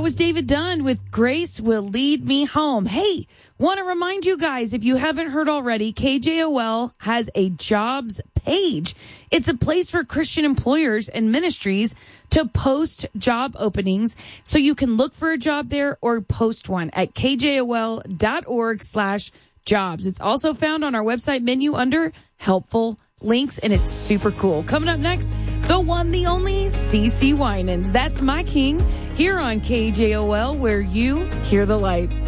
That was David Dunn with Grace Will Lead Me Home. Hey, want to remind you guys, if you haven't heard already, KJOL has a jobs page. It's a place for Christian employers and ministries to post job openings, so you can look for a job there or post one at kjol.org/jobs. It's also found on our website menu under helpful links, and it's super cool. Coming up next, the one, the only CeCe Winans. That's my king here on KJOL, where you hear the light.